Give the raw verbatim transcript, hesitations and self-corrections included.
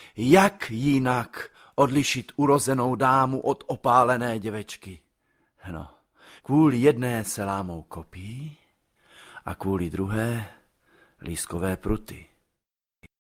Jak jinak odlišit urozenou dámu od opálené děvečky? No, kvůli jedné se lámou kopí a kvůli druhé lískové pruty.